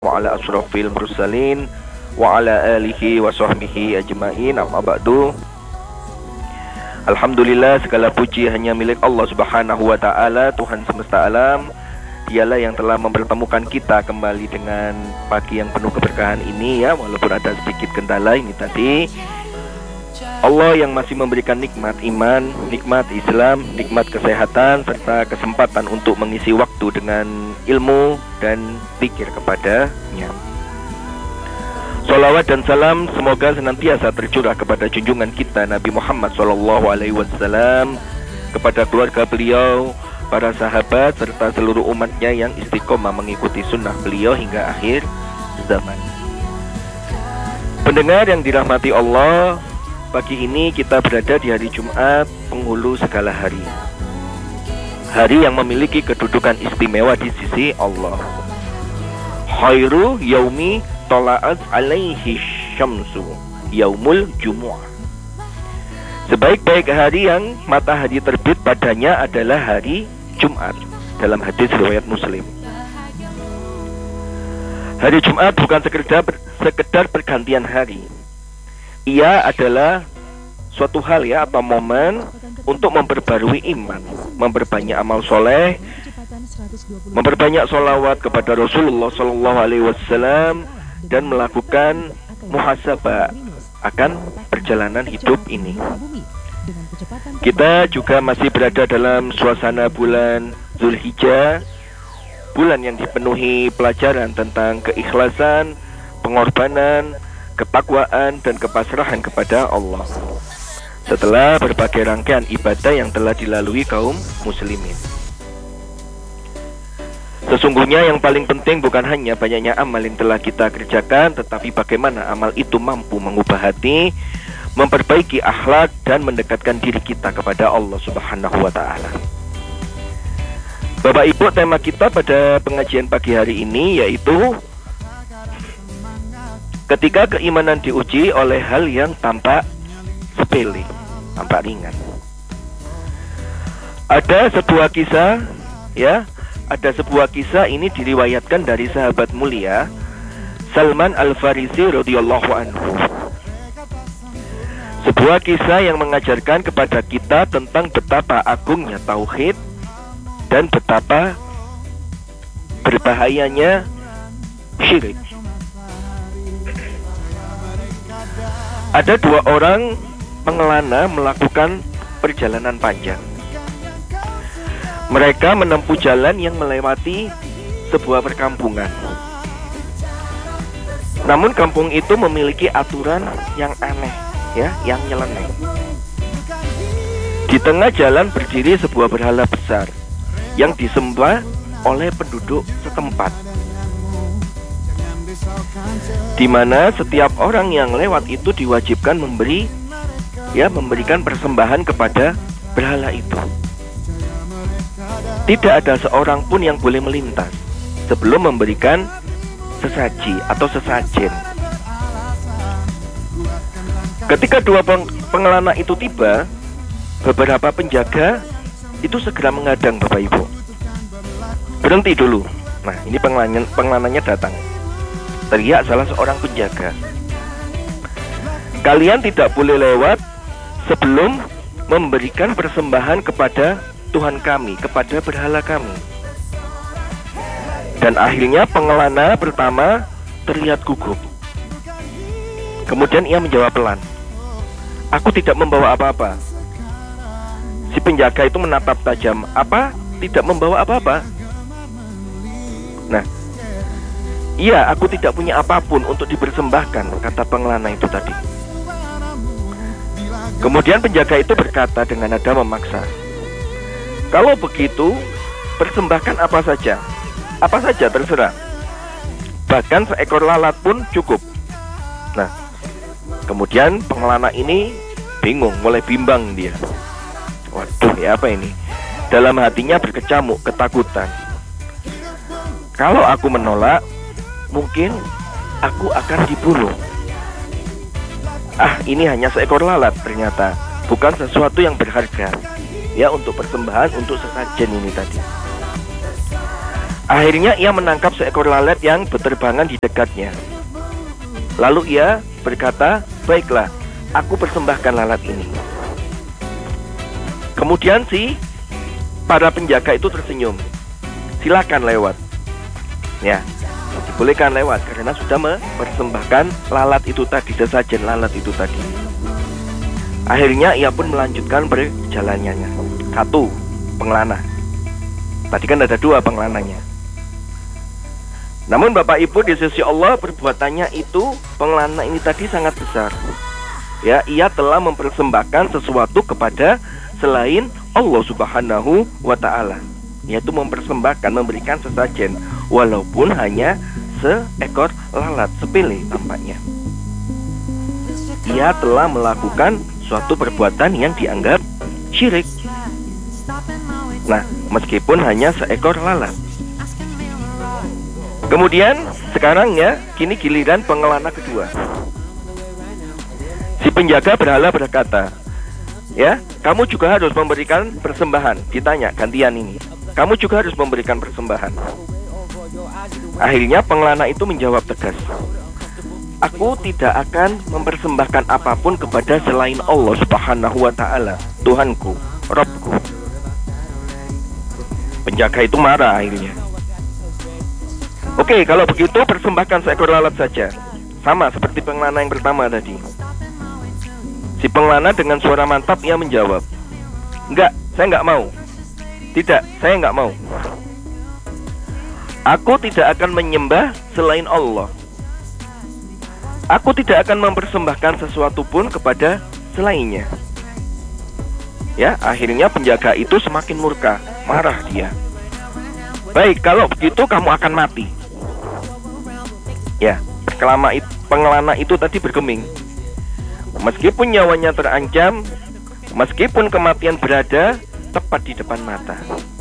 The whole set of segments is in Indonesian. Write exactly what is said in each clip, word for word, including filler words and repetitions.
wa ala asrafil mursalin wa ala alihi wa sahbihi ajma'in, amma ba'du. Alhamdulillah, segala puji hanya milik Allah subhanahu wa ta'ala, Tuhan semesta alam. Dialah yang telah mempertemukan kita kembali dengan pagi yang penuh keberkahan ini ya, walaupun ada sedikit kendala ini tadi. Allah yang masih memberikan nikmat iman, nikmat Islam, nikmat kesehatan, serta kesempatan untuk mengisi waktu dengan ilmu dan pikir kepadanya. Salawat dan salam semoga senantiasa tercurah kepada junjungan kita Nabi Muhammad shallallahu alaihi wasallam, kepada keluarga beliau, para sahabat, serta seluruh umatnya yang istiqomah mengikuti sunnah beliau hingga akhir zaman. Pendengar yang dirahmati Allah, pagi ini kita berada di hari Jumat, penghulu segala hari. Hari yang memiliki kedudukan istimewa di sisi Allah. Khairu yaumi tola'at alaihi syamsu yaumul jumu'ah. Sebaik-baik hari yang matahari terbit padanya adalah hari Jumat, dalam hadis riwayat Muslim. Hari Jumat bukan sekedar sekedar pergantian hari. Ia adalah suatu hal ya, atau momen untuk memperbarui iman, memperbanyak amal soleh, memperbanyak sholawat kepada Rasulullah Shallallahu Alaihi Wasallam, dan melakukan muhasabah akan perjalanan hidup ini. Kita juga masih berada dalam suasana bulan Zulhijjah, bulan yang dipenuhi pelajaran tentang keikhlasan, pengorbanan, ketakwaan, dan kepasrahan kepada Allah setelah berbagai rangkaian ibadah yang telah dilalui kaum muslimin. Sesungguhnya yang paling penting bukan hanya banyaknya amal yang telah kita kerjakan, tetapi bagaimana amal itu mampu mengubah hati, memperbaiki akhlak, dan mendekatkan diri kita kepada Allah subhanahu wa ta'ala. Bapak Ibu, tema kita pada pengajian pagi hari ini yaitu ketika keimanan diuji oleh hal yang tampak sepele, tampak ringan. Ada sebuah kisah ya, ada sebuah kisah ini diriwayatkan dari sahabat mulia Salman Al-Farisi radhiyallahu anhu. Sebuah kisah yang mengajarkan kepada kita tentang betapa agungnya tauhid dan betapa berbahayanya syirik. Ada dua orang pengelana melakukan perjalanan panjang. Mereka menempuh jalan yang melewati sebuah perkampungan. Namun kampung itu memiliki aturan yang aneh ya, yang nyeleneh. Di tengah jalan berdiri sebuah berhala besar yang disembah oleh penduduk setempat, di mana setiap orang yang lewat itu diwajibkan memberi ya, memberikan persembahan kepada berhala itu. Tidak ada seorang pun yang boleh melintas sebelum memberikan sesaji atau sesajen. Ketika dua pengelana itu tiba, beberapa penjaga itu segera menghadang Bapak Ibu. Berhenti dulu. Nah, ini pengelana, pengelananya datang. Teriak salah seorang penjaga, "Kalian tidak boleh lewat sebelum memberikan persembahan kepada Tuhan kami, kepada berhala kami." Dan akhirnya pengelana pertama terlihat gugup. Kemudian ia menjawab pelan, "Aku tidak membawa apa-apa." Si penjaga itu menatap tajam, "Apa? Tidak membawa apa-apa?" Nah, "Iya, aku tidak punya apapun untuk dipersembahkan," kata pengelana itu tadi. Kemudian penjaga itu berkata dengan nada memaksa, "Kalau begitu, persembahkan apa saja. Apa saja terserah. Bahkan seekor lalat pun cukup." Nah, kemudian pengelana ini bingung, mulai bimbang dia. Waduh, ya apa ini? Dalam hatinya berkecamuk ketakutan. Kalau aku menolak, mungkin aku akan dibunuh. Ah, ini hanya seekor lalat ternyata, bukan sesuatu yang berharga ya untuk persembahan, untuk sesajen ini tadi. Akhirnya ia menangkap seekor lalat yang berterbangan di dekatnya. Lalu ia berkata, baiklah, aku persembahkan lalat ini. Kemudian si para penjaga itu tersenyum. Silakan lewat. Ya, dibolehkan lewat karena sudah mempersembahkan lalat itu tadi, sesajen lalat itu tadi. Akhirnya ia pun melanjutkan perjalanannya. Satu, pengelana. Tadi kan ada dua pengelananya. Namun Bapak Ibu, di sisi Allah perbuatannya itu, pengelana ini tadi sangat besar. Ya, ia telah mempersembahkan sesuatu kepada selain Allah Subhanahu wa ta'ala, yaitu mempersembahkan, memberikan sesajen, walaupun hanya seekor lalat, sepele tampaknya. Ia telah melakukan suatu perbuatan yang dianggap syirik. Nah, meskipun hanya seekor lalat. Kemudian sekarang ya, kini giliran pengelana kedua. Si penjaga berhala berkata, ya, kamu juga harus memberikan persembahan. Ditanya gantian ini, kamu juga harus memberikan persembahan. Akhirnya pengelana itu menjawab tegas, aku tidak akan mempersembahkan apapun kepada selain Allah Subhanahu wa ta'ala, Tuhanku, Robku. Penjaga itu marah akhirnya. Oke, kalau begitu persembahkan seekor lalat saja. Sama seperti pengelana yang pertama tadi. Si pengelana dengan suara mantap ia menjawab, enggak, saya enggak mau. Tidak, saya enggak mau. Aku tidak akan menyembah selain Allah. Aku tidak akan mempersembahkan sesuatu pun kepada selainnya. Ya, akhirnya penjaga itu semakin murka, marah dia. Baik, kalau begitu kamu akan mati. Ya, pengelana itu tadi bergeming. Meskipun nyawanya terancam, meskipun kematian berada tepat di depan mata,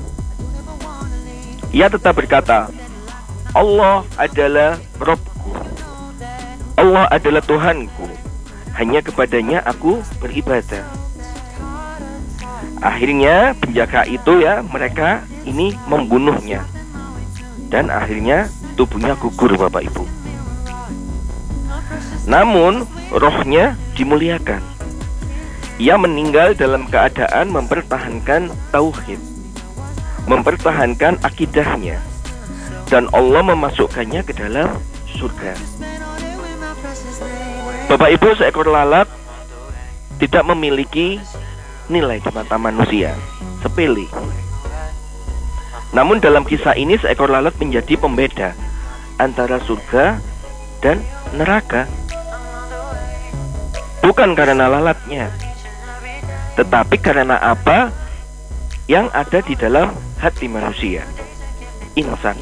ia tetap berkata, Allah adalah Robku, Allah adalah Tuhanku, hanya kepadanya aku beribadah. Akhirnya penjaga itu ya, mereka ini membunuhnya. Dan akhirnya tubuhnya gugur, Bapak Ibu. Namun rohnya dimuliakan. Ia meninggal dalam keadaan mempertahankan tauhid, mempertahankan akidahnya, dan Allah memasukkannya ke dalam surga. Bapak Ibu, seekor lalat tidak memiliki nilai di mata manusia, sepele. Namun dalam kisah ini seekor lalat menjadi pembeda antara surga dan neraka. Bukan karena lalatnya, tetapi karena apa yang ada di dalam hati manusia, insan.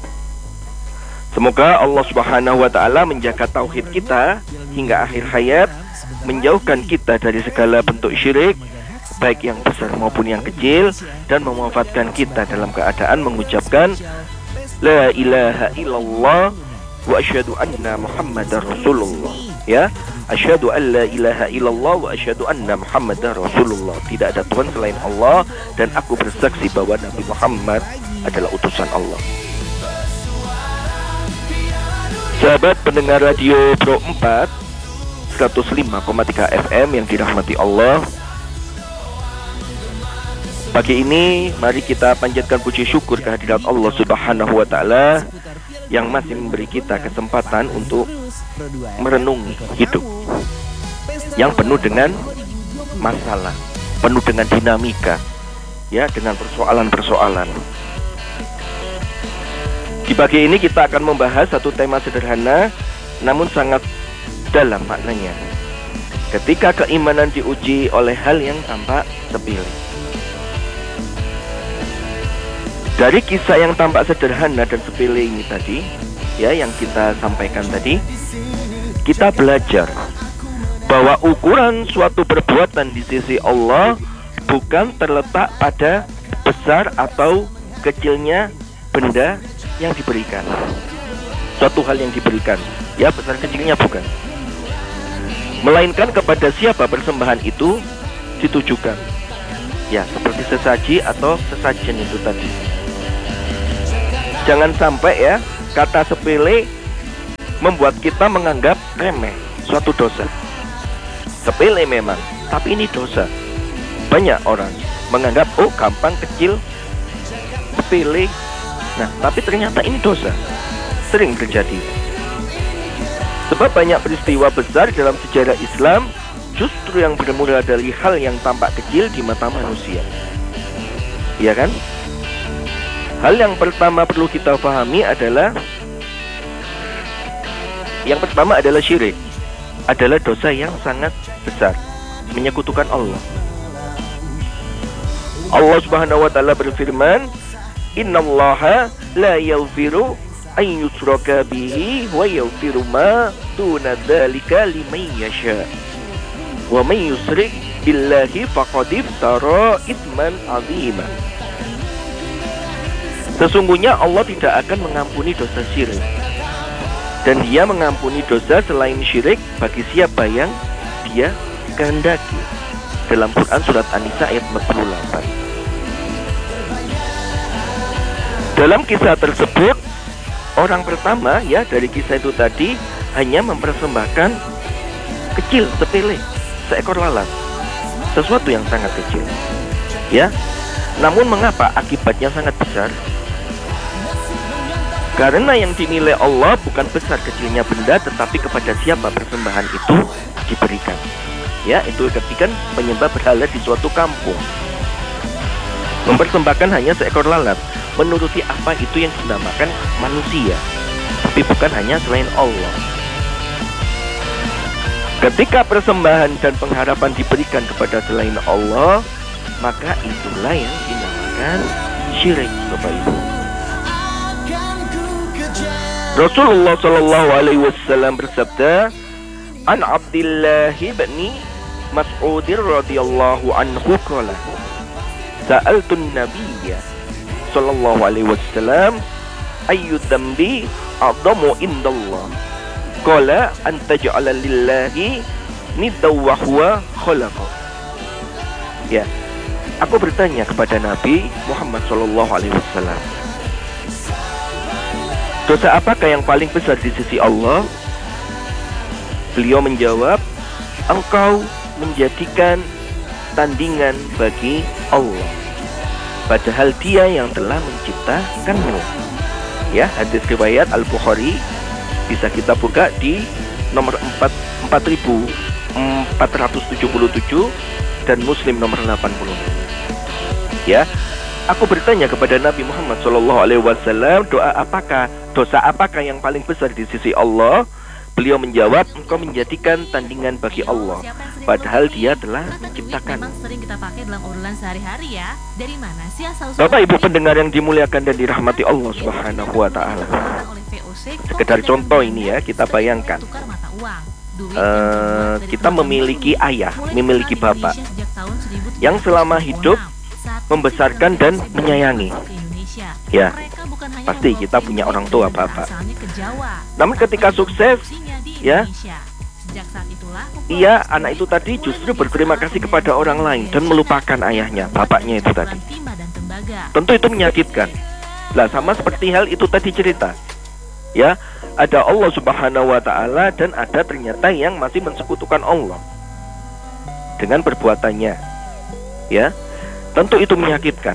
Semoga Allah Subhanahu wa ta'ala menjaga tauhid kita hingga akhir hayat, menjauhkan kita dari segala bentuk syirik, baik yang besar maupun yang kecil, dan mewafatkan kita dalam keadaan mengucapkan La ilaha illallah wa asyhadu anna Muhammadar Rasulullah. Ya, asyhadu an la ilaha illallah wa asyhadu anna Muhammadar Rasulullah. Tidak ada Tuhan selain Allah, dan aku bersaksi bahwa Nabi Muhammad adalah utusan Allah. Sahabat pendengar radio Pro empat seratus lima koma tiga F M yang dirahmati Allah, pagi ini mari kita panjatkan puji syukur kehadirat Allah Subhanahu wa ta'ala yang masih memberi kita kesempatan untuk merenungi hidup yang penuh dengan masalah, penuh dengan dinamika, ya, dengan persoalan-persoalan. Di pagi ini kita akan membahas satu tema sederhana namun sangat dalam maknanya. Ketika keimanan diuji oleh hal yang tampak sepele. Dari kisah yang tampak sederhana dan sepele ini tadi, ya, yang kita sampaikan tadi, kita belajar bahwa ukuran suatu perbuatan di sisi Allah bukan terletak pada besar atau kecilnya benda yang diberikan, suatu hal yang diberikan, ya, besar kecilnya bukan, melainkan kepada siapa persembahan itu ditujukan, ya, seperti sesaji atau sesajen itu tadi. Jangan sampai ya kata sepele membuat kita menganggap remeh suatu dosa. Sepele memang, tapi ini dosa. Banyak orang menganggap oh gampang, kecil, sepele. Nah, tapi ternyata ini dosa. Sering terjadi. Sebab banyak peristiwa besar dalam sejarah Islam justru yang bermula dari hal yang tampak kecil di mata manusia. Iya kan? Hal yang pertama perlu kita pahami adalah Yang pertama adalah syirik. Adalah dosa yang sangat besar, menyekutukan Allah. Allah Subhanahu wa taala berfirman, "Innallaha la yaghfiru an yushraka bihi wa yaghfiru ma duna dzalika liman yasha. Wa may yusyrik billahi faqad iftara itsman 'azima." Sesungguhnya Allah tidak akan mengampuni dosa syirik, dan Dia mengampuni dosa selain syirik bagi siapa yang Dia kehendaki. Dalam Quran surat An-Nisa ayat empat puluh delapan. Dalam kisah tersebut, orang pertama ya dari kisah itu tadi hanya mempersembahkan kecil, sepele, seekor lalat, sesuatu yang sangat kecil. Ya, namun mengapa akibatnya sangat besar? Karena yang dinilai Allah bukan besar kecilnya benda, tetapi kepada siapa persembahan itu diberikan. Ya, itu ketika menyembah berhala di suatu kampung, mempersembahkan hanya seekor lalat, menuruti apa itu yang dinamakan manusia, tapi bukan hanya selain Allah. Ketika persembahan dan pengharapan diberikan kepada selain Allah, maka itulah yang dinamakan syirik, Bapak Ibu. Rasulullah Shallallahu Alaihi Wasallam bersabda, "An Abdullah bin Mas'ud radhiyallahu anhu qala, sa'altu an-nabiyya Sallallahu Alaihi Wasallam, ayyu dzambi a'dhamu indallah? Qala an taj'ala lillahi niddan wa huwa khalaqa." Ya, aku bertanya kepada Nabi Muhammad Sallallahu Alaihi Wasallam, dosa apakah yang paling besar di sisi Allah? Beliau menjawab, engkau menjadikan tandingan bagi Allah, padahal Dia yang telah menciptakanmu. Ya, hadis riwayat Al-Bukhari, bisa kita buka di nomor empat ribu empat ratus tujuh puluh tujuh dan Muslim nomor delapan puluh. Ya, aku bertanya kepada Nabi Muhammad Shallallahu Alaihi Wasallam, doa apakah, dosa apakah yang paling besar di sisi Allah? Beliau menjawab, engkau menjadikan tandingan bagi Allah, padahal Dia telah menciptakan. Sering kita pakai dalam obrolan sehari-hari ya. Dari mana sih asal usul? Bapak Ibu pendengar yang dimuliakan dan dirahmati Allah Subhanahu wa taala. Sekedar contoh ini ya, kita bayangkan. Uh, kita memiliki ayah, memiliki bapak yang selama hidup membesarkan dan menyayangi. Ya, pasti kita punya orang tua bapak. Namun ketika sukses, ya, ia anak itu tadi justru berterima kasih kepada orang lain dan melupakan ayahnya, bapaknya itu tadi. Tentu itu menyakitkan. Lah, sama seperti hal itu tadi cerita. Ya, ada Allah Subhanahu wa taala dan ada ternyata yang masih mensekutukan Allah dengan perbuatannya. Ya, tentu itu menyakitkan.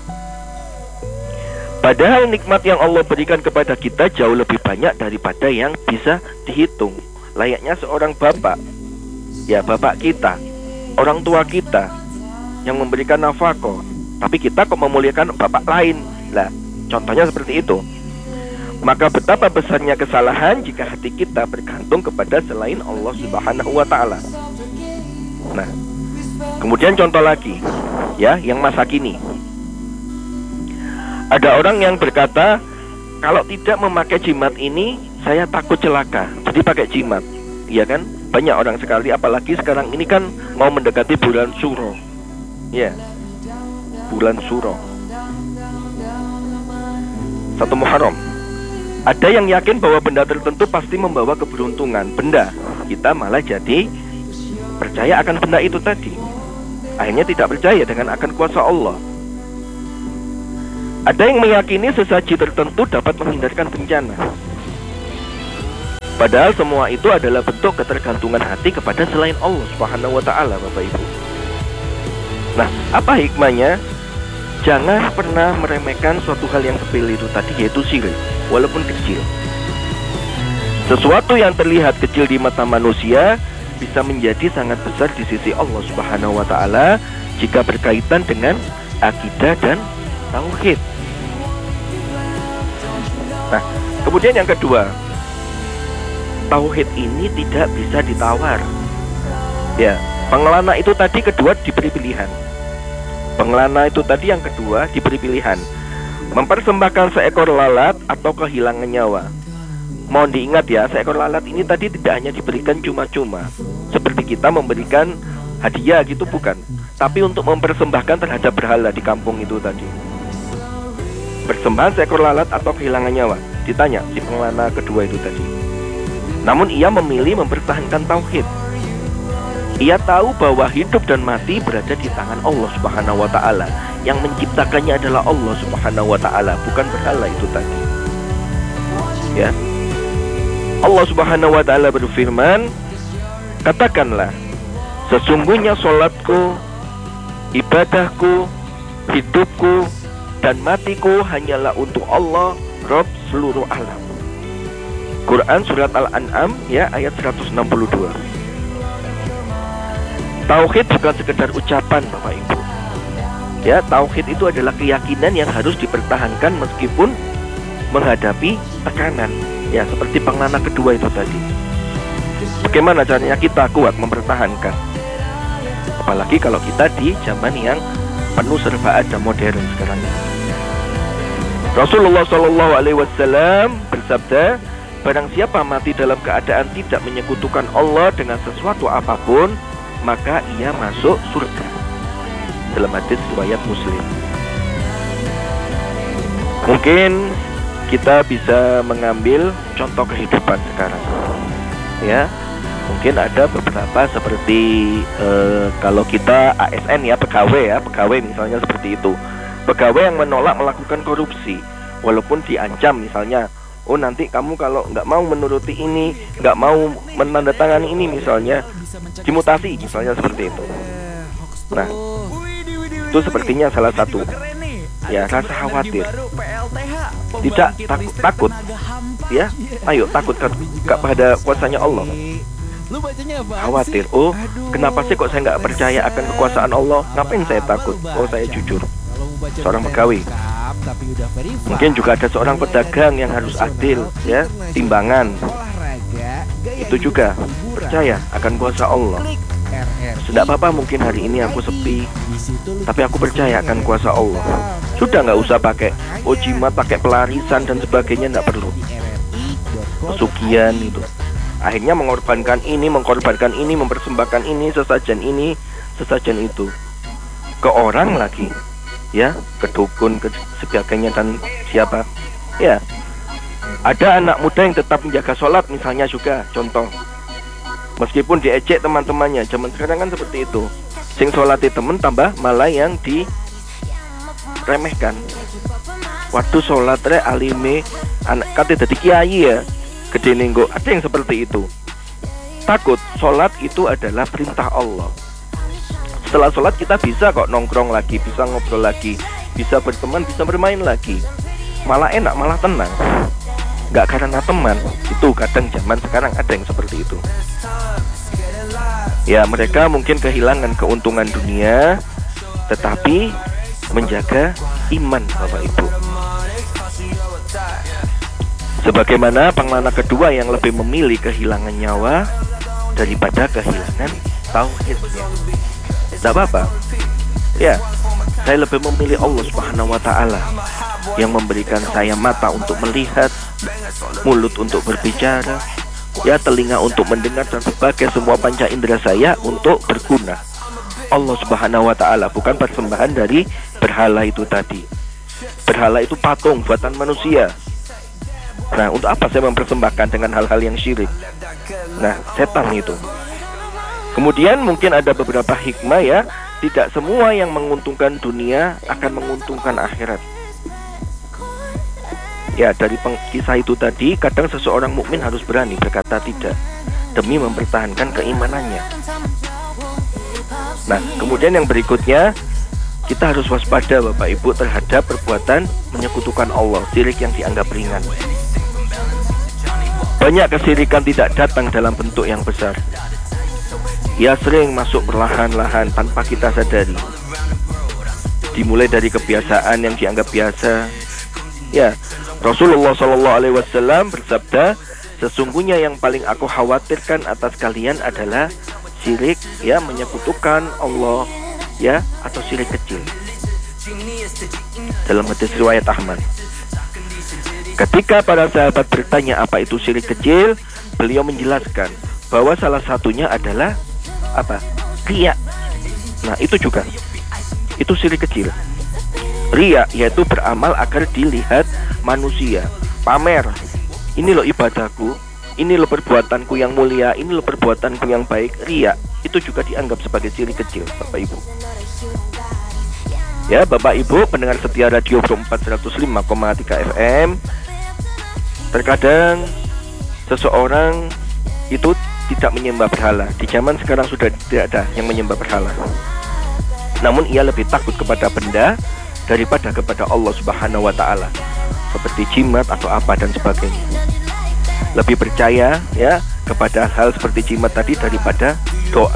Padahal nikmat yang Allah berikan kepada kita jauh lebih banyak daripada yang bisa dihitung. Layaknya seorang bapak, ya, bapak kita, orang tua kita yang memberikan nafkah, tapi kita kok memuliakan bapak lain. Lah, contohnya seperti itu. Maka betapa besarnya kesalahan jika hati kita bergantung kepada selain Allah Subhanahu wa taala. Nah, kemudian contoh lagi, ya, yang masa kini. Ada orang yang berkata, kalau tidak memakai jimat ini, saya takut celaka, jadi pakai jimat. Iya kan? Banyak orang sekali, apalagi sekarang ini kan mau mendekati bulan Suro. Ya, bulan Suro, satu Muharram. Ada yang yakin bahwa benda tertentu pasti membawa keberuntungan. Benda, kita malah jadi percaya akan benda itu tadi. Akhirnya tidak percaya dengan akan kuasa Allah. Ada yang meyakini sesaji tertentu dapat menghindarkan bencana. Padahal semua itu adalah bentuk ketergantungan hati kepada selain Allah Subhanahu wa ta'ala, Bapak Ibu. Nah, apa hikmahnya? Jangan pernah meremehkan suatu hal yang sepele itu tadi, yaitu syirik, walaupun kecil. Sesuatu yang terlihat kecil di mata manusia bisa menjadi sangat besar di sisi Allah Subhanahu wa ta'ala jika berkaitan dengan akidah dan tauhid. Nah, kemudian yang kedua, tauhid ini tidak bisa ditawar. Ya, pengelana itu tadi kedua diberi pilihan. Pengelana itu tadi yang kedua diberi pilihan, mempersembahkan seekor lalat atau kehilangan nyawa. Mohon diingat ya, seekor lalat ini tadi tidak hanya diberikan cuma-cuma seperti kita memberikan hadiah gitu, bukan. Tapi untuk mempersembahkan terhadap berhala di kampung itu tadi. Persembahan seekor lalat atau kehilangan nyawa, ditanya si pengelana kedua itu tadi. Namun ia memilih mempertahankan tauhid. Ia tahu bahwa hidup dan mati berada di tangan Allah Subhanahu wa ta'ala. Yang menciptakannya adalah Allah Subhanahu wa ta'ala, bukan berhala itu tadi. Ya. Allah Subhanahu wa ta'ala berfirman, katakanlah, sesungguhnya solatku, ibadahku, hidupku, dan matiku hanyalah untuk Allah, Rabb seluruh alam. Quran surat Al-An'am ya, ayat seratus enam puluh dua. Tauhid bukan sekedar ucapan, Bapak Ibu. Ya, tauhid itu adalah keyakinan yang harus dipertahankan meskipun menghadapi tekanan. Ya, seperti pengelana kedua itu tadi. Bagaimana caranya kita kuat mempertahankan? Apalagi kalau kita di zaman yang penuh serba ada modern sekarang ini. Rasulullah shallallahu alaihi wasallam bersabda, barang siapa mati dalam keadaan tidak menyekutukan Allah dengan sesuatu apapun, maka ia masuk surga. Dalam hadis riwayat Muslim. Mungkin kita bisa mengambil contoh kehidupan sekarang. Ya, mungkin ada beberapa seperti uh, kalau kita A S N ya, pegawai ya, pegawai misalnya seperti itu. Pegawai yang menolak melakukan korupsi, walaupun diancam misalnya, oh nanti kamu kalau nggak mau menuruti ini, nggak mau menandatangani ini misalnya, dimutasi misalnya seperti itu. Nah, itu sepertinya salah satu ya rasa khawatir. Tidak takut, takut ya, ayo takut kepada kuasanya Allah. Khawatir, oh kenapa sih kok saya nggak percaya akan kekuasaan Allah? Ngapain saya takut? Oh saya jujur, seorang pegawai. Mungkin juga ada seorang pedagang yang harus adil ya, timbangan. Itu juga percaya akan kuasa Allah. Tidak apa-apa mungkin hari ini aku sepi, tapi aku percaya akan kuasa Allah. Sudah nggak usah pakai ojimat, pakai pelarisan dan sebagainya, nggak perlu. Pesugihan itu. Akhirnya mengorbankan ini, mengorbankan ini, mempersembahkan ini, sesajen ini, sesajen itu ke orang lagi, ya, ke dukun, ke sebagainya dan siapa, ya. Ada anak muda yang tetap menjaga sholat misalnya juga, contoh. Meskipun diejek teman-temannya, zaman sekarang kan seperti itu. Sing sholati temen tambah malah yang diremehkan. Waktu sholat re alime, anak kate dadi kiai ya, gede nenggo. Ada yang seperti itu. Takut sholat itu adalah perintah Allah. Setelah sholat kita bisa kok nongkrong lagi, bisa ngobrol lagi, bisa berteman, bisa bermain lagi. Malah enak, malah tenang. Gak karena teman. Itu kadang zaman sekarang ada yang seperti itu. Ya, mereka mungkin kehilangan keuntungan dunia, tetapi menjaga iman, Bapak Ibu. Sebagaimana pengelana kedua yang lebih memilih kehilangan nyawa daripada kehilangan tauhidnya. Tidak apa-apa. Ya, saya lebih memilih Allah Subhanahu wa ta'ala yang memberikan saya mata untuk melihat, mulut untuk berbicara, ya, telinga untuk mendengar, dan sebagai semua panca indera saya untuk berguna. Allah Subhanahu wa ta'ala, bukan persembahan dari berhala itu tadi. Berhala itu patung buatan manusia. Nah, untuk apa saya mempersembahkan dengan hal-hal yang syirik? Nah, setan itu. Kemudian mungkin ada beberapa hikmah ya. Tidak semua yang menguntungkan dunia akan menguntungkan akhirat. Ya, dari peng- kisah itu tadi, kadang seseorang mukmin harus berani berkata tidak demi mempertahankan keimanannya. Nah, kemudian yang berikutnya, kita harus waspada Bapak Ibu terhadap perbuatan menyekutukan Allah, syirik yang dianggap ringan. Banyak kesirikan tidak datang dalam bentuk yang besar. Ia sering masuk perlahan-lahan tanpa kita sadari. Dimulai dari kebiasaan yang dianggap biasa. Ya, Rasulullah shallallahu alaihi wasallam bersabda, sesungguhnya yang paling aku khawatirkan atas kalian adalah syirik, ya, menyekutukan Allah, ya, atau syirik kecil. Dalam hadis riwayat Ahmad. Ketika para sahabat bertanya apa itu syirik kecil, beliau menjelaskan bahwa salah satunya adalah apa? Riya. Nah, itu juga. Itu syirik kecil. Riya yaitu beramal agar dilihat manusia, pamer. Ini loh ibadahku, ini loh perbuatanku yang mulia, ini loh perbuatanku yang baik. Riya itu juga dianggap sebagai syirik kecil, Bapak Ibu. Ya, Bapak Ibu pendengar setia Radio Pro empat seratus lima koma tiga F M, terkadang seseorang itu tidak menyembah berhala. Di zaman sekarang sudah tidak ada yang menyembah berhala. Namun ia lebih takut kepada benda daripada kepada Allah Subhanahu wa taala, seperti jimat atau apa dan sebagainya. Lebih percaya, ya, kepada hal seperti jimat tadi daripada doa.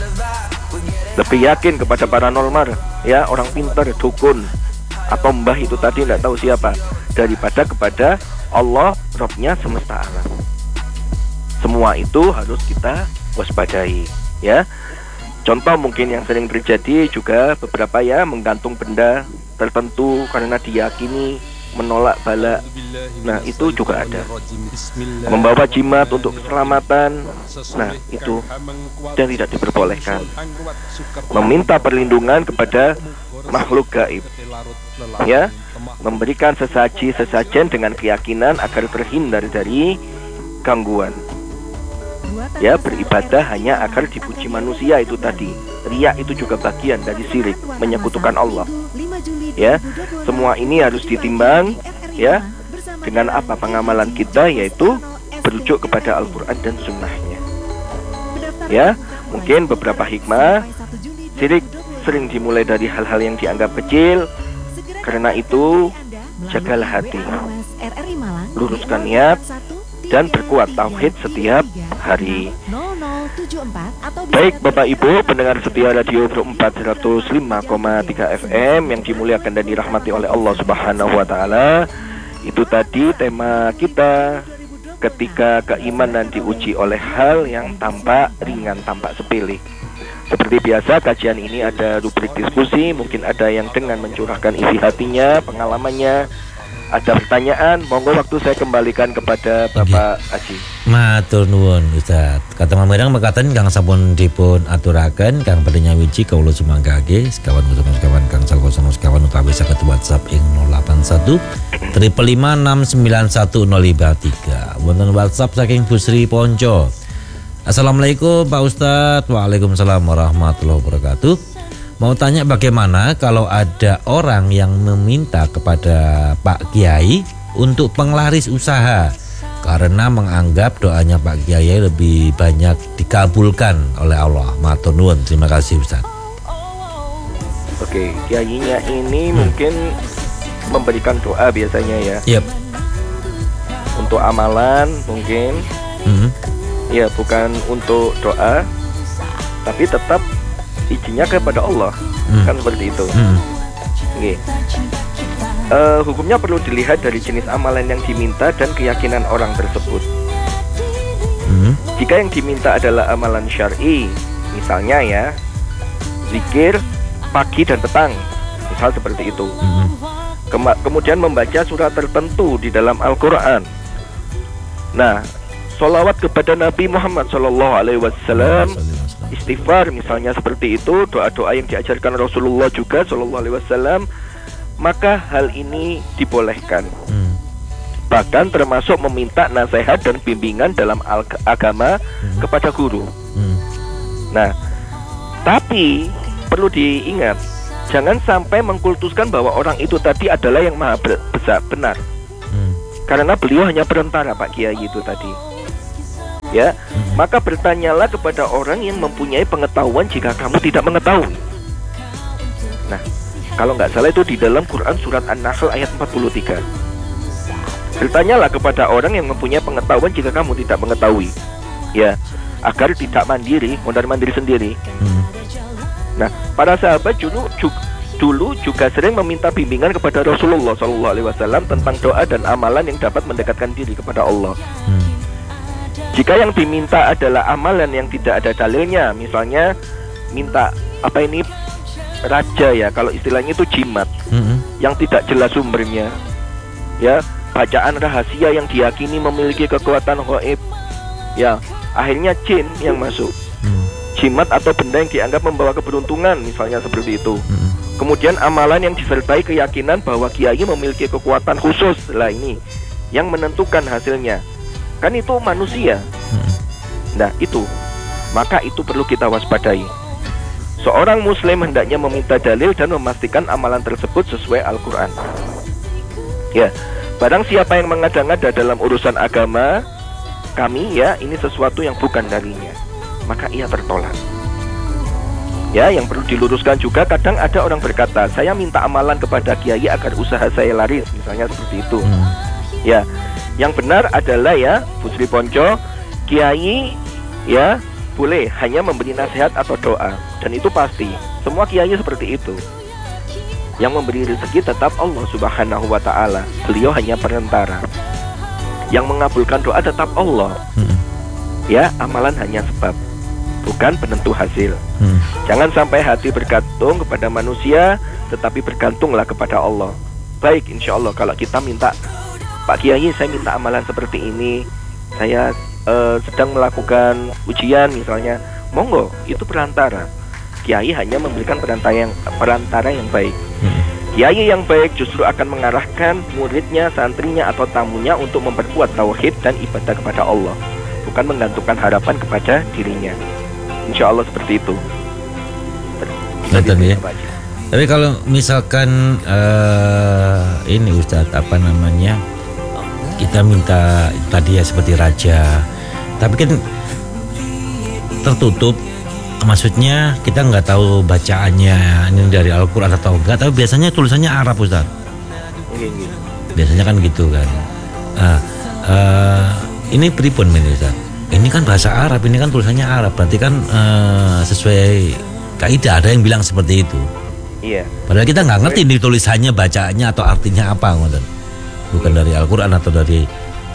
Lebih yakin kepada paranormal, ya, orang pintar, dukun atau mbah itu tadi tidak tahu siapa, daripada kepada Allah, Robnya semesta alam. Semua itu harus kita waspadai, ya. Contoh mungkin yang sering terjadi juga beberapa, ya, menggantung benda tertentu karena diyakini menolak bala. Nah, itu juga ada. Membawa jimat untuk keselamatan. Nah, itu yang tidak diperbolehkan. Meminta perlindungan kepada makhluk gaib, ya, memberikan sesaji-sesajen dengan keyakinan agar terhindar dari gangguan. Ya, beribadah hanya agar dipuji manusia, itu tadi. Riya itu juga bagian dari syirik, menyekutukan Allah. Ya, semua ini harus ditimbang, ya, dengan apa pengamalan kita, yaitu berujuk kepada Al-Quran dan Sunnahnya. Ya, mungkin beberapa hikmah. Syirik sering dimulai dari hal-hal yang dianggap kecil. Karena itu, jagalah hati, luruskan niat, dan berkuat tauhid setiap hari. Baik Bapak Ibu pendengar setia Radio Pro empat seratus lima koma tiga F M yang dimuliakan dan dirahmati oleh Allah Subhanahu wa taala, itu tadi tema kita ketika keimanan diuji oleh hal yang tampak ringan, tampak sepele. Seperti biasa, kajian ini ada rubrik diskusi. Mungkin ada yang dengan mencurahkan isi hatinya, pengalamannya. Ada pertanyaan, monggo waktu saya kembalikan kepada Bapak Haji. Matur nuwun Ustaz. Kata mamirang mekaten kang sampun dipun aturaken kang badhe nyawiji kawula sumanggake sekawan sekawan kang salkosono sekawan utawi saged WhatsApp ing nol delapan satu lima lima enam sembilan satu nol lima tiga. Wonten WhatsApp saking Busri Ponco. Assalamualaikum Pak Ustadz. Waalaikumsalam warahmatullahi wabarakatuh. Mau tanya bagaimana kalau ada orang yang meminta kepada Pak Kiai untuk penglaris usaha karena menganggap doanya Pak Kiai lebih banyak dikabulkan oleh Allah. Matur nuwun. Terima kasih Ustaz. Oke, kiainya ini hmm. mungkin memberikan doa biasanya, ya. Yep. Untuk amalan mungkin. Hmm. Ya, bukan untuk doa, tapi tetap izinnya kepada Allah, hmm. kan seperti itu. Hmm. Oke. Uh, hukumnya perlu dilihat dari jenis amalan yang diminta dan keyakinan orang tersebut. Hmm. Jika yang diminta adalah amalan syar'i, misalnya ya zikir pagi dan petang, misal seperti itu. Hmm. Kem- kemudian membaca surat tertentu di dalam Al-Quran. Nah, sholawat kepada Nabi Muhammad Sallallahu Alaihi Wasallam, istighfar misalnya seperti itu, doa-doa yang diajarkan Rasulullah juga Sallallahu Alaihi Wasallam, maka hal ini dibolehkan. Hmm. Bahkan termasuk meminta nasihat dan bimbingan dalam agama hmm. kepada guru. Hmm. Nah, tapi perlu diingat, jangan sampai mengkultuskan bahwa orang itu tadi adalah yang maha besar, benar. Hmm. karena beliau hanya perantara Pak Kiai itu tadi. Ya, maka bertanyalah kepada orang yang mempunyai pengetahuan jika kamu tidak mengetahui. Nah, kalau nggak salah itu di dalam Quran surat An-Nahl ayat empat puluh tiga. Bertanyalah kepada orang yang mempunyai pengetahuan jika kamu tidak mengetahui. Ya, agar tidak mandiri, mondar-mandir sendiri. Hmm. Nah, para sahabat dulu juga, dulu juga sering meminta bimbingan kepada Rasulullah shallallahu alaihi wasallam tentang doa dan amalan yang dapat mendekatkan diri kepada Allah. Hmm. Jika yang diminta adalah amalan yang tidak ada dalilnya, misalnya minta apa ini raja ya, kalau istilahnya itu jimat, Hmm. yang tidak jelas sumbernya, ya, bacaan rahasia yang diyakini memiliki kekuatan gaib, ya, akhirnya jin yang masuk. Hmm. Jimat atau benda yang dianggap membawa keberuntungan, misalnya seperti itu. Hmm. Kemudian amalan yang disertai keyakinan bahwa kiai memiliki kekuatan khusus, lah ini yang menentukan hasilnya. Kan itu manusia. Hmm. Nah itu, maka itu perlu kita waspadai. Seorang muslim hendaknya meminta dalil dan memastikan amalan tersebut sesuai Al-Quran. Ya, barang siapa yang mengada-ngada dalam urusan agama kami, ya, ini sesuatu yang bukan darinya, maka ia tertolak. Ya, yang perlu diluruskan juga, kadang ada orang berkata, saya minta amalan kepada kiai agar usaha saya laris, misalnya seperti itu. Hmm. Ya, yang benar adalah ya, Bu Sri Ponco, kiai ya boleh hanya memberi nasihat atau doa, dan itu pasti. Semua kiai seperti itu. Yang memberi rezeki tetap Allah Subhanahu wa Ta'ala. Beliau hanya perantara. Yang mengabulkan doa tetap Allah. Hmm. Ya, amalan hanya sebab, bukan penentu hasil. Hmm. Jangan sampai hati bergantung kepada manusia, tetapi bergantunglah kepada Allah. Baik, insya Allah kalau kita minta, Pak Kiai, saya minta amalan seperti ini, saya uh, sedang melakukan ujian misalnya, monggo, itu perantara. Kiai hanya memberikan perantara yang perantara yang baik. Hmm. Kiai yang baik justru akan mengarahkan muridnya, santrinya atau tamunya untuk memperkuat tauhid dan ibadah kepada Allah, bukan menggantungkan harapan kepada dirinya. Insya Allah seperti itu. Betul ya. Tapi kalau misalkan uh, ini Ustadz, apa namanya, kita minta tadi ya seperti raja, tapi kan tertutup, maksudnya kita nggak tahu bacaannya ini dari Al-Quran atau enggak, tapi biasanya tulisannya Arab Ustadz. Biasanya kan gitu kan. Nah, uh, ini pripun ini Ustadz? Ini kan bahasa Arab, ini kan tulisannya Arab, berarti kan uh, sesuai kaidah, ada yang bilang seperti itu. Iya. Padahal kita nggak ngerti nih tulisannya, bacaannya atau artinya apa, ngoten. Bukan dari Al-Quran atau dari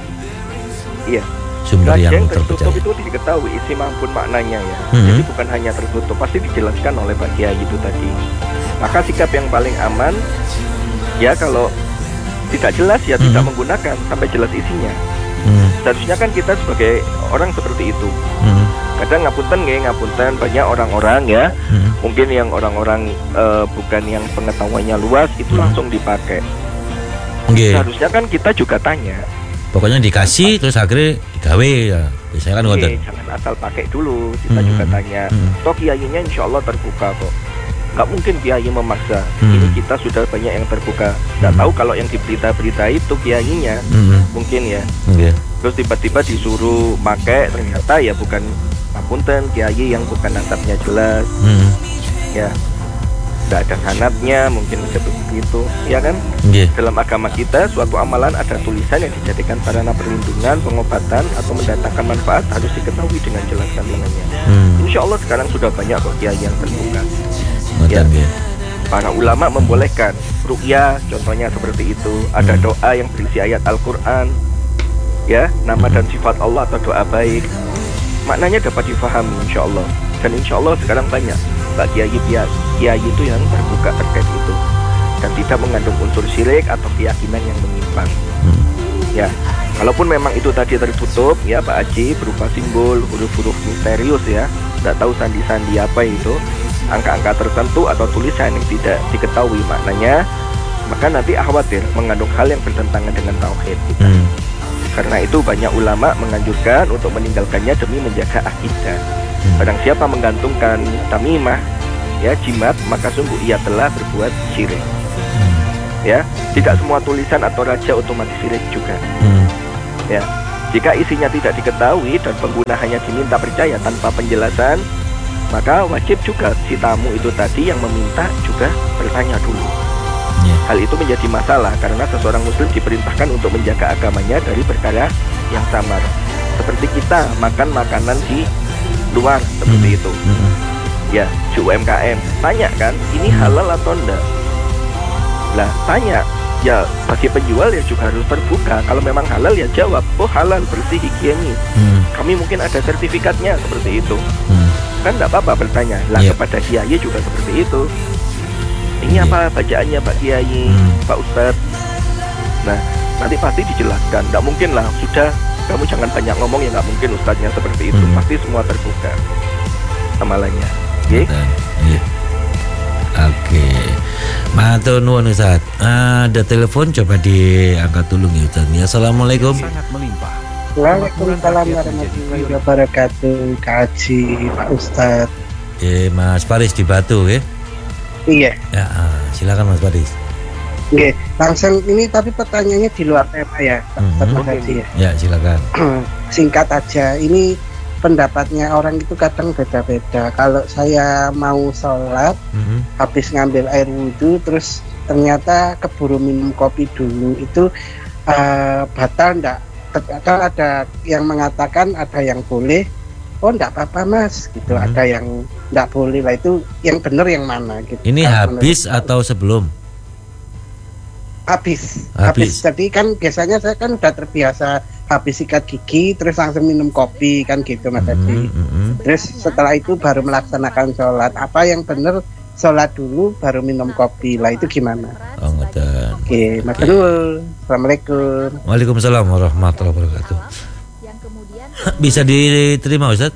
iya. sumber Raja yang yang tertutup terpercaya. itu diketahui isi maupun maknanya ya. Hmm. Jadi bukan hanya tertutup, pasti dijelaskan oleh Pak Kiai itu tadi. Maka sikap yang paling aman ya kalau tidak jelas ya Hmm. tidak menggunakan sampai jelas isinya. Hmm. Seharusnya kan kita sebagai orang seperti itu. Hmm. Kadang ngapunten nggih, ngapunten banyak orang-orang ya. Hmm. Mungkin yang orang-orang eh, bukan yang pengetahuannya luas itu Hmm. langsung dipakai. Oke. Seharusnya kan kita juga tanya. Pokoknya dikasih terus akhirnya digawe ya. Biasanya kan ngoten. Oke, jangan asal pakai dulu. Kita Hmm. juga tanya. Hmm. Toh kiainya insya Allah terbuka kok. Nggak mungkin kiai memaksa. Hmm. Ini kita sudah banyak yang terbuka. Nggak Hmm. tahu kalau yang di berita-berita itu kiainya Hmm. mungkin ya. Oke. Terus tiba-tiba disuruh pakai, ternyata ya bukan ngapunten, kiai yang bukan nasabnya jelas, Hmm. ya nggak ada sanadnya, mungkin seperti itu, ya kan? Oke. Dalam agama kita, suatu amalan ada tulisan yang dijadikan sarana perlindungan, pengobatan, atau mendatangkan manfaat harus diketahui dengan jelas kandungannya. Hmm. Insya Allah sekarang sudah banyak kok kiai yang terbuka. Ngoten Ya. nggih. Para ulama membolehkan ruqyah, contohnya seperti itu. Ada Hmm. doa yang berisi ayat Al-Quran, ya, nama Hmm. dan sifat Allah atau doa baik. Maknanya dapat difahami insya Allah. Dan insya Allah sekarang banyak Pak Kiai Kiai itu yang terbuka terkait itu dan tidak mengandung unsur syirik atau keyakinan yang menyimpang. Hmm. Ya, kalaupun memang itu tadi tertutup, ya Pak Haji, berupa simbol, huruf-huruf misterius ya, tidak tahu sandi-sandi apa itu, angka-angka tertentu atau tulisan yang tidak diketahui maknanya, maka nanti khawatir mengandung hal yang bertentangan dengan tauhid. Hmm. Karena itu banyak ulama menganjurkan untuk meninggalkannya demi menjaga akidah. Hmm. Barang siapa menggantungkan tamimah, ya jimat, maka sungguh ia telah berbuat syirik. Hmm. Ya, tidak semua tulisan atau raja otomatis sirik juga. Hmm. Ya, jika isinya tidak diketahui dan pengguna hanya diminta percaya tanpa penjelasan, maka wajib juga si tamu itu tadi yang meminta juga bertanya dulu. Yeah. Hal itu menjadi masalah karena seseorang muslim diperintahkan untuk menjaga agamanya dari perkara yang samar. Seperti kita makan makanan di luar seperti Hmm. itu. Hmm. Ya, di U M K M tanya kan, ini Hmm. halal atau enggak? Lah, tanya. Ya, bagi penjual ya juga harus terbuka. Kalau memang halal ya jawab, oh halal, bersih, higienis. Hmm. Kami mungkin ada sertifikatnya seperti itu. Hmm. Kan enggak apa-apa bertanya. Lah, Iya. kepada kiai juga seperti itu. Ini Iya. apa bacaannya Pak Kiai, Hmm. Pak Ustadz? Nah, nanti pasti dijelaskan. Nggak mungkin lah, sudah kamu jangan banyak ngomong ya, nggak mungkin Ustadznya seperti itu. Hmm. Pasti semua terbuka amalannya. Oke? Betul. Iya. Oke. Matur nuwun Ustaz. Ada telepon coba diangkat dulu ya Ustaz. Ya, Assalamualaikum. Sangat melimpah. Waalaikumsalam warahmatullahi wabarakatuh. Kak Haji, Pak Ustadz. Eh, Mas Faris di Batu ya. Iya, Ya, ah, silakan Mas Faris. oke. Langsung ini tapi pertanyaannya di luar tema ya, Pak Mhm. Ustadz Mas Haji ya. Ya, silakan. Singkat aja, ini pendapatnya orang itu kadang beda-beda. Kalau saya mau sholat, Mhm. habis ngambil air wudhu, terus ternyata keburu minum kopi dulu, itu eh, batal enggak? Kan ada yang mengatakan ada yang boleh, oh enggak apa-apa mas, gitu. Hmm. Ada yang enggak boleh lah, itu yang benar yang mana gitu. Ini Kalau habis menurut- atau sebelum? habis, Habis. habis. Jadi kan biasanya saya kan udah terbiasa habis sikat gigi, terus langsung minum kopi kan gitu mas Haji. Mhm, mhm. Terus setelah itu baru melaksanakan sholat. Apa yang benar, sholat dulu baru minum kopi lah, itu gimana? Oh, ngoten. Oke, mas Nul, assalamualaikum. Waalaikumsalam warahmatullahi wabarakatuh. Bisa diterima Ustaz?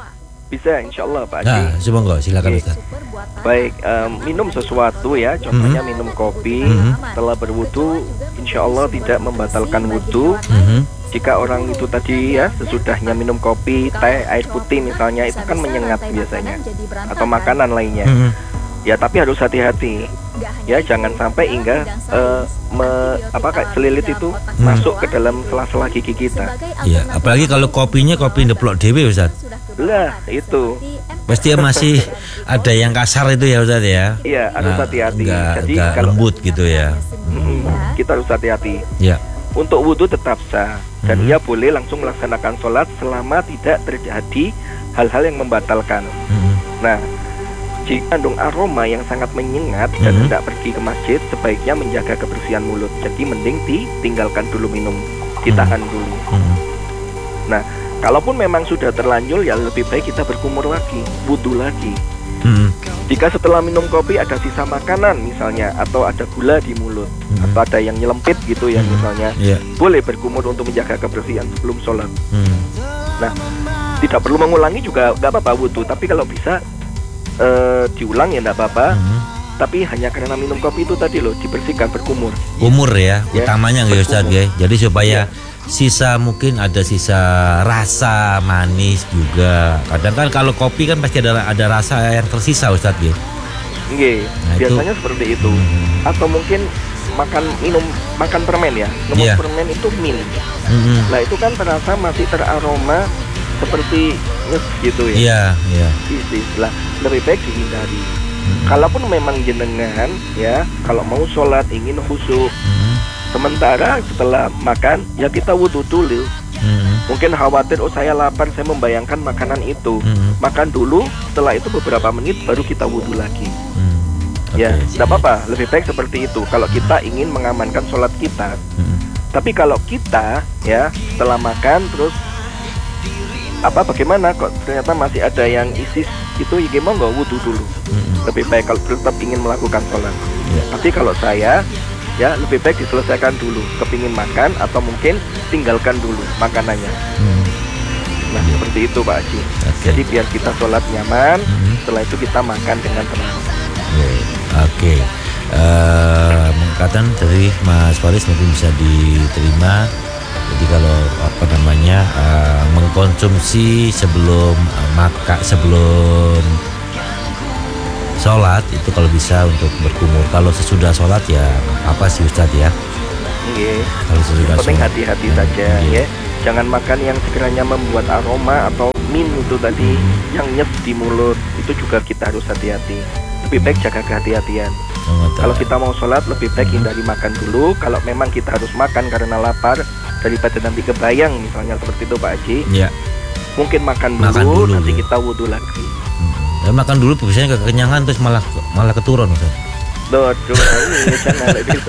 Bisa, insya Allah Pak Haji. Nah, semoga silakan Oke. Ustaz. Baik, em, minum sesuatu ya, contohnya minum kopi. Mhm. Setelah berwudu, insya Allah tidak membatalkan wudu. Mhm. Jika orang itu tadi ya sesudahnya minum kopi, teh, air putih misalnya, itu kan menyengat biasanya, atau makanan lainnya. Mhm. Ya, tapi harus hati-hati. Ya, jangan sampai hingga eh, me- apa kayak selilit itu masuk ke dalam sela-sela gigi kita. Iya, apalagi kalau kopinya kopi ndeplok dhewe Ustaz. Lah, itu. Pasti masih ada yang kasar itu ya Ustaz ya. Iya, harus Nah, hati-hati. enggak, Jadi enggak kalau lembut gitu ya. Mm, kita harus hati-hati. Ya. Untuk wudhu tetap sah dan Mhm. ia boleh langsung melaksanakan sholat selama tidak terjadi hal-hal yang membatalkan. Mhm. Nah, jika kandung aroma yang sangat menyengat dan Mhm. hendak pergi ke masjid, sebaiknya menjaga kebersihan mulut. Jadi mending ditinggalkan dulu minum, ditahan dulu. Mhm. Nah, kalaupun memang sudah terlanjur, ya lebih baik kita berkumur lagi, wudhu lagi. Mhm. Jika setelah minum kopi ada sisa makanan misalnya, atau ada gula di mulut, Mhm. atau ada yang nyelempit gitu ya Mhm. misalnya, Iya. boleh berkumur untuk menjaga kebersihan sebelum sholat. Mhm. Nah, tidak perlu mengulangi juga nggak apa-apa wudhu, tapi kalau bisa eh, diulang ya nggak apa-apa. Mhm. Tapi hanya karena minum kopi itu tadi loh, dibersihkan, berkumur. Umur ya, Ya, utamanya nggak Ustaz berkumur. ya. Jadi supaya Iya. sisa mungkin ada sisa rasa manis juga. Kadang kan kalau kopi kan pasti ada ada rasa yang tersisa Ustaz ya. Nggih, Nah, itu- biasanya seperti itu. Mhm. Atau mungkin makan minum makan permen ya, minum Iya. permen itu min. Mhm. Nah itu kan terasa masih teraroma seperti nyes gitu ya. Iya, iya. Isi lah, lebih baik dihindari. Mhm. Kalaupun memang jenengan ya, kalau mau sholat ingin khusyuk, Mhm. sementara setelah makan ya kita wudhu dulu. Mhm. Mungkin khawatir, oh saya lapar, saya membayangkan makanan itu. Mhm. Makan dulu, setelah itu beberapa menit baru kita wudhu lagi. Mhm. Ya, Oke. tidak apa-apa, lebih baik seperti itu kalau kita ingin mengamankan sholat kita. Mhm. Tapi kalau kita ya setelah makan terus apa bagaimana kok ternyata masih ada yang isis itu, ya gimana nggak wudhu dulu. Mhm. Lebih baik kalau tetap ingin melakukan sholat. Ya. Tapi kalau saya ya lebih baik diselesaikan dulu, kepingin makan atau mungkin tinggalkan dulu makanannya. Mhm. Nah Ya. seperti itu Pak Haji. Oke. Jadi biar kita sholat nyaman, Mhm. setelah itu kita makan dengan tenang. Oke. Oke. Eh, mengatakan dari Mas Faris mungkin bisa diterima. Jadi kalau apa namanya eh, mengkonsumsi sebelum eh, maka sebelum sholat itu kalau bisa untuk berkumur. Kalau sesudah sholat ya apa sih Ustadz ya? Iya. Kalau sesudah Penting sholat hati-hati ya, saja iya. ya. Jangan makan yang sekiranya membuat aroma atau min itu tadi Hmm. yang nyes di mulut. Itu juga kita harus hati-hati. Lebih baik jaga kehati-hatian. Oh, Kalau kita mau sholat lebih baik hindari makan dulu. Kalau memang kita harus makan karena lapar, daripada nanti kebayang misalnya seperti itu Pak Haji, ya. mungkin makan dulu, Makan dulu, nanti ya. kita wudhu lagi. Ya, makan dulu biasanya kekenyangan terus malah malah keturun Ustaz. Duh, duh, ini jangan lagi bisa.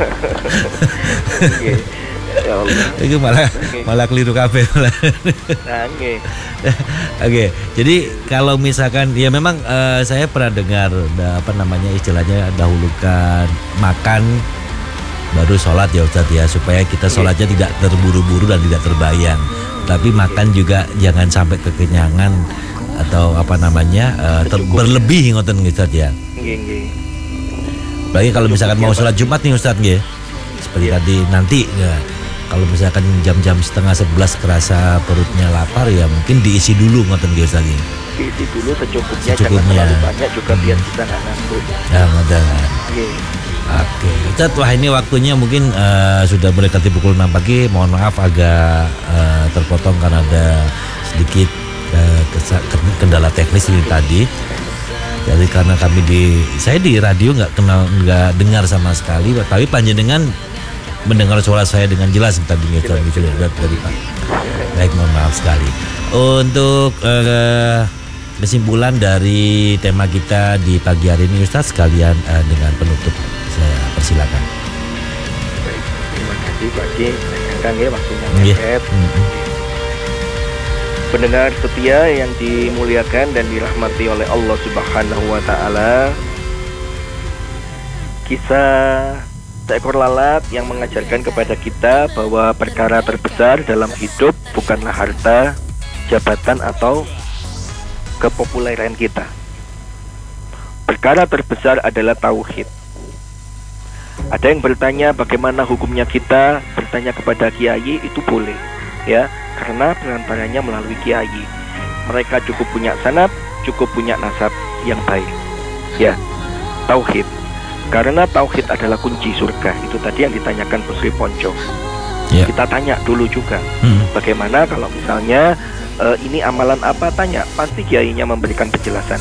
Oke. Ya Allah. Itu malah Oke. malah keliru kabeh. Nah, oke. Oke, jadi kalau misalkan ya memang eh, saya pernah dengar da- apa namanya istilahnya dahulukan makan baru sholat ya Ustadz ya, supaya kita sholatnya tidak terburu-buru dan tidak terbayang. Tapi makan juga jangan sampai kekenyangan atau apa namanya eh, ter- berlebih ngoten Ustadz ya. Nggih, nggih. Apalagi kalau misalkan mau sholat Jumat nih Ustadz nggih. Seperti Iya. tadi nanti ya. Kalau misalkan jam-jam setengah sebelas kerasa perutnya lapar ya mungkin diisi dulu ngoten nggih Ustaz. Diisi dulu secukupnya, Secukupnya. jangan terlalu banyak juga biar kita nggak ngantuk. Ya ngoten. Nggih. Oke, Ustaz, wah ini waktunya mungkin eh, sudah mendekati pukul enam pagi. Mohon maaf agak eh, terpotong karena ada sedikit eh, kesa- kendala teknis ini tadi. Jadi karena kami di saya di radio nggak kenal nggak dengar sama sekali, tapi panjenengan mendengar suara saya dengan jelas tadi gitu sudah dari Pak. Baik, mohon maaf sekali. Untuk eh, kesimpulan dari tema kita di pagi hari ini Ustaz, sekalian eh, dengan penutup saya persilakan. Baik, terima kasih Pak Haji. Sayangkan ya waktunya Iya. mepet. Mm-mm. Pendengar setia yang dimuliakan dan dirahmati oleh Allah Subhanahu wa taala. Kisah seekor lalat yang mengajarkan kepada kita bahwa perkara terbesar dalam hidup bukanlah harta, jabatan atau kepopuleran kita. Perkara terbesar adalah tauhid. Ada yang bertanya bagaimana hukumnya kita bertanya kepada kiai, itu boleh ya, karena perantaranya melalui kiai. Mereka cukup punya sanad, cukup punya nasab yang baik. Ya, tauhid. Karena tauhid adalah kunci surga. Itu tadi yang ditanyakan Pusri Ponco. Ya. Kita tanya dulu juga. Hmm. Bagaimana kalau misalnya eh, ini amalan apa, tanya, pasti kiainya memberikan penjelasan.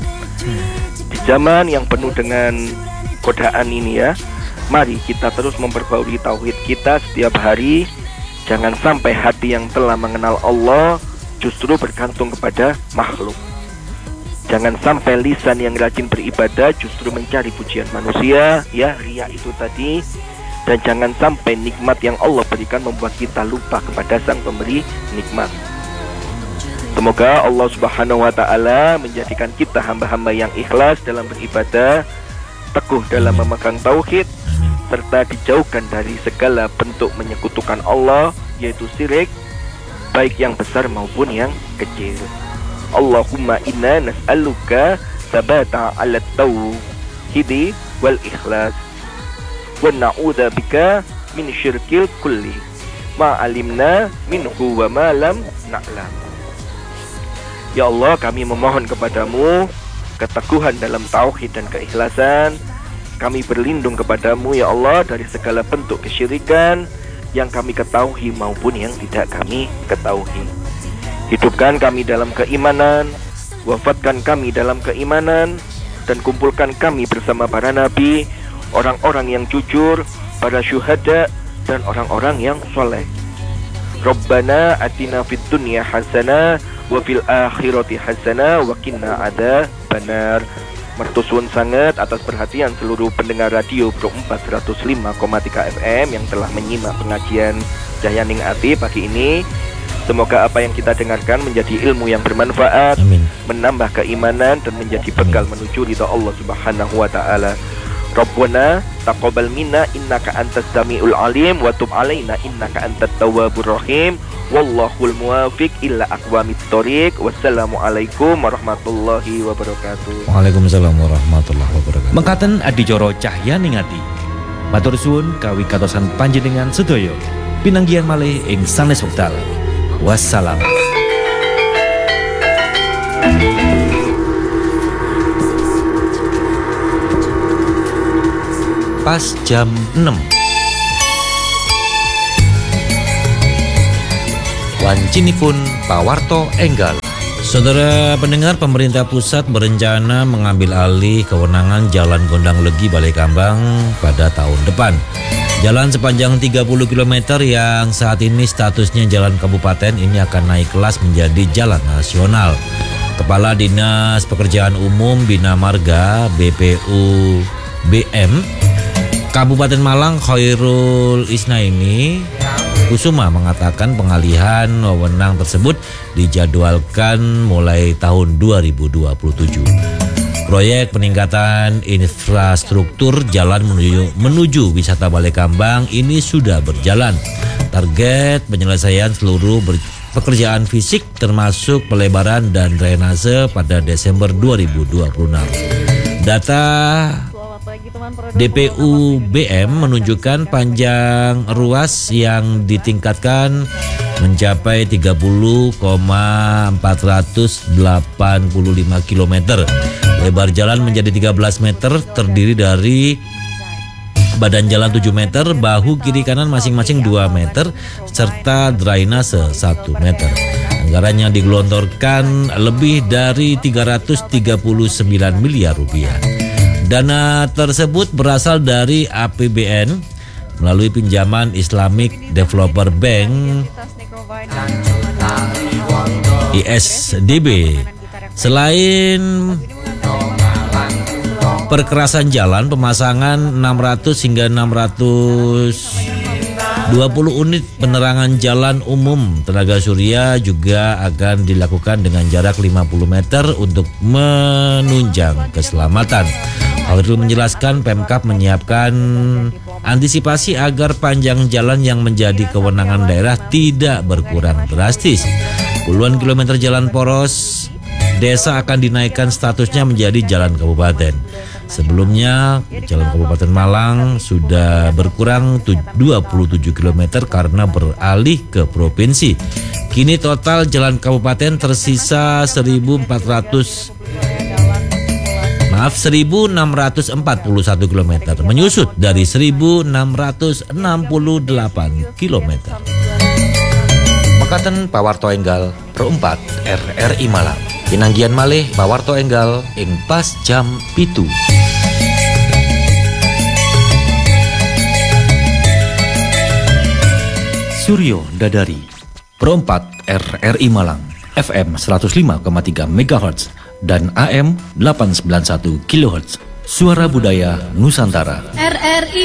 Di zaman yang penuh dengan godaan ini ya, mari kita terus memperbaharui tauhid kita setiap hari. Jangan sampai hati yang telah mengenal Allah justru bergantung kepada makhluk. Jangan sampai lisan yang rajin beribadah justru mencari pujian manusia, ya, riya itu tadi. Dan jangan sampai nikmat yang Allah berikan membuat kita lupa kepada Sang Pemberi nikmat. Semoga Allah Subhanahu wa taala menjadikan kita hamba-hamba yang ikhlas dalam beribadah, teguh dalam memegang tauhid, serta dijauhkan dari segala bentuk menyekutukan Allah, yaitu syirik, baik yang besar maupun yang kecil. Allahumma inna nas'aluka sabata 'ala tauhidi wal ikhlas wa na'udza bika min syirkil kulli ma 'alimna minhu wa ma lam na'lam. Ya Allah, kami memohon kepadamu keteguhan dalam tauhid dan keikhlasan. Kami berlindung kepadamu ya Allah dari segala bentuk kesyirikan yang kami ketahui maupun yang tidak kami ketahui. Hidupkan kami dalam keimanan, wafatkan kami dalam keimanan, dan kumpulkan kami bersama para nabi, orang-orang yang jujur, para syuhada, dan orang-orang yang soleh. Rabbana atina fid dunya hasanah wa fil akhirati hasanah wa qina adzabannar. Mertusuun sangat atas perhatian seluruh pendengar radio Pro empat seratus lima koma tiga F M yang telah menyimak pengajian Jayaning Ati pagi ini. Semoga apa yang kita dengarkan menjadi ilmu yang bermanfaat, Amin. menambah keimanan dan menjadi bekal menuju ridha Allah Subhanahu wa taala. Rabbana taqabbal minna innaka antas samiul alim wa tub alaina innaka antat tawwabur rahim. Wallahul muwafiq illa aqwamit thoriq. Wassalamualaikum warahmatullahi wabarakatuh. Waalaikumsalam warahmatullahi wabarakatuh. Mekaten adicara Cahyaning Ati. Matur suwun kawi katosan panjenengan sedaya. Pinanggihan malih ing sanes wekdal. Wassalam. pas jam enam. Wancinipun pawarto enggal. Saudara pendengar, pemerintah pusat berencana mengambil alih kewenangan Jalan Gondang Legi Balekambang pada tahun depan. Jalan sepanjang tiga puluh kilometer yang saat ini statusnya jalan kabupaten ini akan naik kelas menjadi jalan nasional. Kepala Dinas Pekerjaan Umum Bina Marga B P U B M Kabupaten Malang Khairul Isnaini Kusuma mengatakan pengalihan wewenang tersebut dijadwalkan mulai tahun dua ribu dua puluh tujuh. Proyek peningkatan infrastruktur jalan menuju, menuju wisata Balekambang ini sudah berjalan. Target penyelesaian seluruh ber, pekerjaan fisik termasuk pelebaran dan drainase pada Desember dua ribu dua puluh enam. Data D P U B M menunjukkan panjang ruas yang ditingkatkan mencapai tiga puluh koma empat delapan lima kilometer. Lebar jalan menjadi tiga belas meter, terdiri dari badan jalan tujuh meter, bahu kiri kanan masing-masing dua meter, serta drainase satu meter. Anggarannya digelontorkan lebih dari tiga ratus tiga puluh sembilan miliar rupiah. Dana tersebut berasal dari A P B N melalui pinjaman Islamic Developer Bank I S D B. Selain perkerasan jalan, pemasangan enam ratus hingga enam ratus dua puluh unit penerangan jalan umum tenaga surya juga akan dilakukan dengan jarak lima puluh meter untuk menunjang keselamatan. Khairul menjelaskan Pemkab menyiapkan antisipasi agar panjang jalan yang menjadi kewenangan daerah tidak berkurang drastis. Puluhan kilometer jalan poros desa akan dinaikkan statusnya menjadi jalan kabupaten. Sebelumnya jalan Kabupaten Malang sudah berkurang dua puluh tujuh kilometer karena beralih ke provinsi. Kini total jalan kabupaten tersisa seribu empat ratus Maaf, seribu enam ratus empat puluh satu kilometer, menyusut dari seribu enam ratus enam puluh delapan kilometer. Mekaten pawarto enggal perempat R R I Malang. Pinanggian malih pawarto enggal ing pas jam pitu. Suryo Dadari perempat R R I Malang F M seratus lima koma tiga megahertz dan A M delapan ratus sembilan puluh satu kilohertz. Suara Budaya Nusantara. R R I